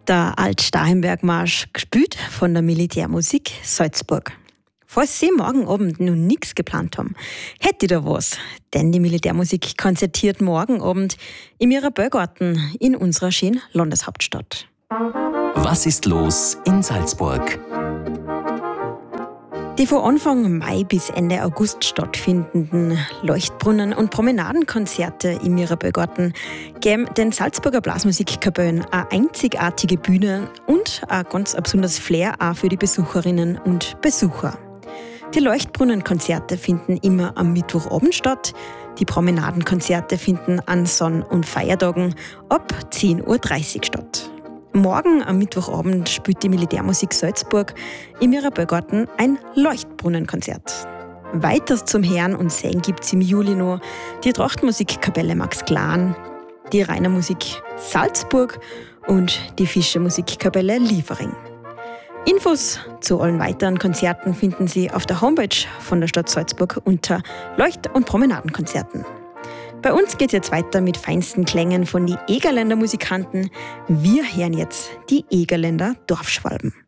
Der Alt-Starhemberg-Marsch, gespielt von der Militärmusik Salzburg. Falls Sie morgen Abend noch nichts geplant haben, hätte ich da was. Denn die Militärmusik konzertiert morgen Abend im Mirabellgarten in unserer schönen Landeshauptstadt. Was ist los in Salzburg? Die von Anfang Mai bis Ende August stattfindenden Leuchtbrunnen- und Promenadenkonzerte im Mirabellgarten geben den Salzburger Blasmusikkapellen eine einzigartige Bühne und ein ganz besonderes Flair auch für die Besucherinnen und Besucher. Die Leuchtbrunnenkonzerte finden immer am Mittwochabend statt. Die Promenadenkonzerte finden an Sonn- und Feiertagen ab 10.30 Uhr statt. Morgen am Mittwochabend spielt die Militärmusik Salzburg im Mirabellgarten ein Leuchtbrunnenkonzert. Weiters zum Hören und Sehen gibt es im Juli noch die Trachtmusikkapelle Max Glan, die Rainermusik Salzburg und die Fischermusikkapelle Liefering. Infos zu allen weiteren Konzerten finden Sie auf der Homepage von der Stadt Salzburg unter Leucht- und Promenadenkonzerten. Bei uns geht es jetzt weiter mit feinsten Klängen von den Egerländer Musikanten. Wir hören jetzt die Egerländer Dorfschwalben.